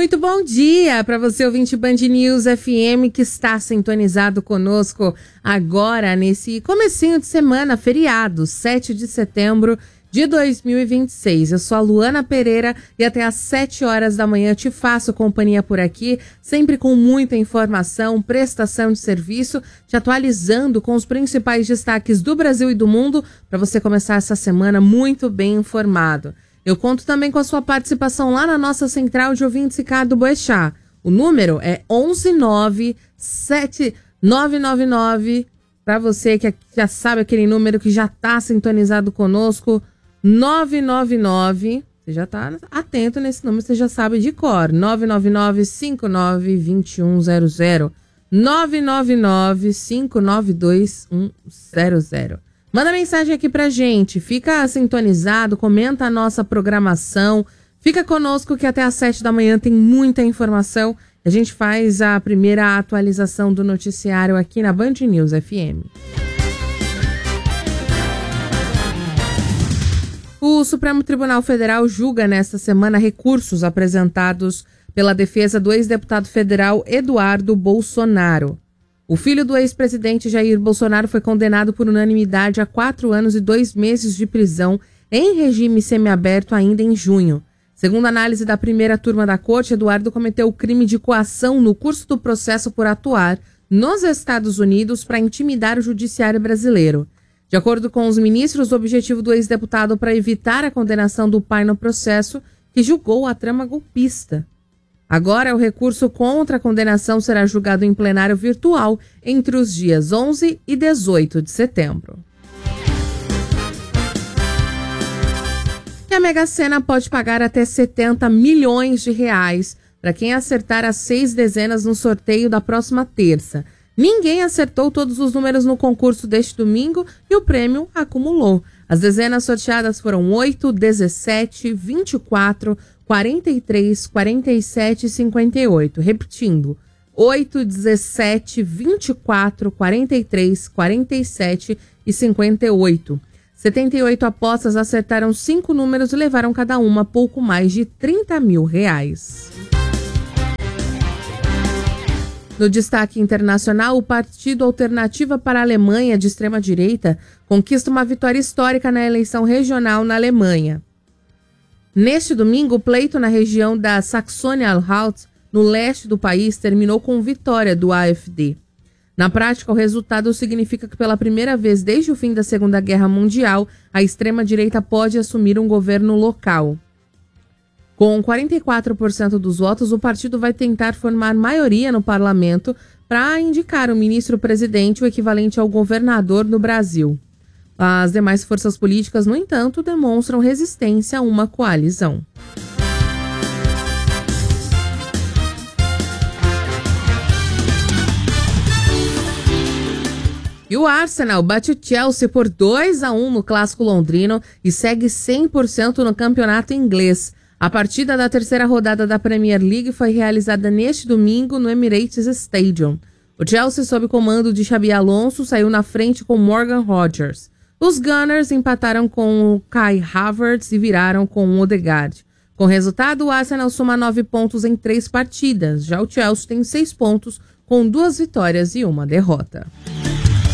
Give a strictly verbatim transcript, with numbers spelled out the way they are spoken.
Muito bom dia para você, ouvinte Band News F M, que está sintonizado conosco agora nesse comecinho de semana, feriado, sete de setembro de dois mil e vinte e seis. Eu sou a Luana Pereira e até às sete horas da manhã te faço companhia por aqui, sempre com muita informação, prestação de serviço, te atualizando com os principais destaques do Brasil e do mundo para você começar essa semana muito bem informado. Eu conto também com a sua participação lá na nossa central de ouvintes Ricardo Boechat. O número é onze nove sete nove nove nove, para você que já sabe aquele número que já está sintonizado conosco, nove nove nove, você já está atento nesse número, você já sabe de cor, nove nove nove, cinco nove, dois um zero zero, nove nove nove, cinco nove dois, um zero zero. Manda mensagem aqui pra gente, fica sintonizado, comenta a nossa programação, fica conosco que até às sete da manhã tem muita informação. A gente faz a primeira atualização do noticiário aqui na Band News F M. O Supremo Tribunal Federal julga nesta semana recursos apresentados pela defesa do ex-deputado federal Eduardo Bolsonaro. O filho do ex-presidente Jair Bolsonaro foi condenado por unanimidade a quatro anos e dois meses de prisão em regime semiaberto ainda em junho. Segundo a análise da primeira turma da corte, Eduardo cometeu o crime de coação no curso do processo por atuar nos Estados Unidos para intimidar o judiciário brasileiro. De acordo com os ministros, o objetivo do ex-deputado para evitar a condenação do pai no processo, que julgou a trama golpista. Agora, o recurso contra a condenação será julgado em plenário virtual entre os dias onze e dezoito de setembro. E a Mega Sena pode pagar até setenta milhões de reais para quem acertar as seis dezenas no sorteio da próxima terça. Ninguém acertou todos os números no concurso deste domingo e o prêmio acumulou. As dezenas sorteadas foram oito, dezessete, vinte e quatro, quarenta e três, quarenta e sete e cinquenta e oito. Repetindo, oito, dezessete, vinte e quatro, quarenta e três, quarenta e sete e cinquenta e oito. setenta e oito apostas acertaram cinco números e levaram cada uma pouco mais de trinta mil reais. No destaque internacional, o Partido Alternativa para a Alemanha, de extrema-direita, conquista uma vitória histórica na eleição regional na Alemanha. Neste domingo, o pleito na região da Saxônia-Anhalt, no leste do país, terminou com vitória do A F D. Na prática, o resultado significa que pela primeira vez desde o fim da Segunda Guerra Mundial, a extrema-direita pode assumir um governo local. Com quarenta e quatro por cento dos votos, o partido vai tentar formar maioria no parlamento para indicar o ministro-presidente, o equivalente ao governador no Brasil. As demais forças políticas, no entanto, demonstram resistência a uma coalizão. E o Arsenal bate o Chelsea por dois a um no clássico londrino e segue cem por cento no campeonato inglês. A partida da terceira rodada da Premier League foi realizada neste domingo no Emirates Stadium. O Chelsea, sob comando de Xabi Alonso, saiu na frente com Morgan Rogers. Os Gunners empataram com o Kai Havertz e viraram com o Odegaard. Com o resultado, o Arsenal soma nove pontos em três partidas. Já o Chelsea tem seis pontos, com duas vitórias e uma derrota.